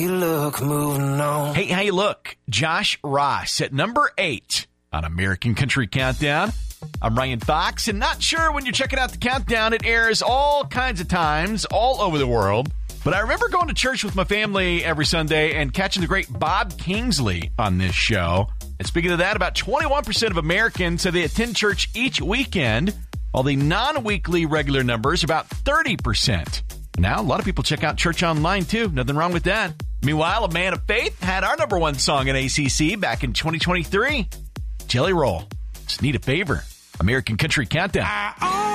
You look, moving on. Hey, how you look? Josh Ross at number 8 on American Country Countdown. I'm Ryan Fox, and not sure when you're checking out the countdown. It airs all kinds of times all over the world. But I remember going to church with my family every Sunday and catching the great Bob Kingsley on this show. And speaking of that, about 21% of Americans say they attend church each weekend, while the non-weekly regular number is about 30%. Now, a lot of people check out church online, too. Nothing wrong with that. Meanwhile, a man of faith had our number 1 song in ACC back in 2023. Jelly Roll. Just need a favor. American Country Countdown.